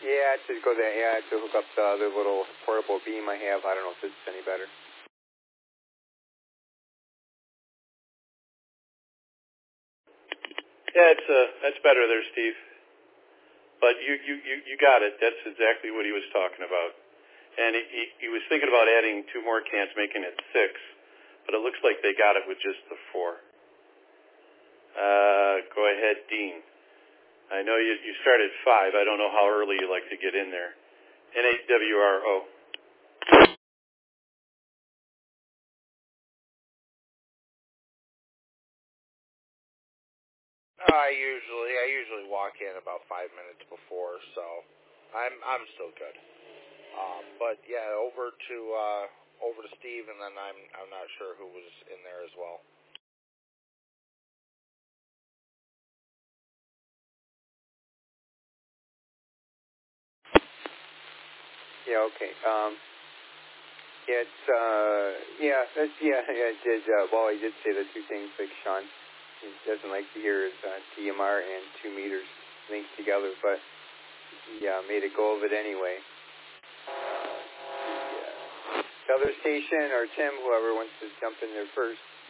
Yeah, to go there. Yeah, to hook up the other little portable beam I have. I don't know if it's any better. Yeah, that's better there, Steve. But you got it. That's exactly what he was talking about. And he was thinking about adding 2 more cans, making it 6. But it looks like they got it with just the 4. Go ahead, Dean. I know you started 5. I don't know how early you like to get in there. NAWRO. I usually walk in about 5 minutes before, so I'm still good. But yeah, over to Steve, and then I'm not sure who was in there as well. Yeah. Okay. It's it did. Well, he did say the 2 things like Sean he doesn't like to hear is DMR and 2 meters linked together, but he made a go of it anyway. The other station, or Tim, whoever wants to jump in there first.